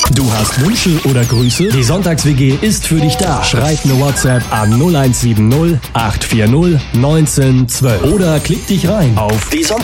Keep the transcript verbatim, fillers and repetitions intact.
Du hast Wünsche oder Grüße? Die Sonntags-W G ist für dich da. Schreib eine WhatsApp an null eins sieben null acht vier null eins neun eins zwei oder klick dich rein auf die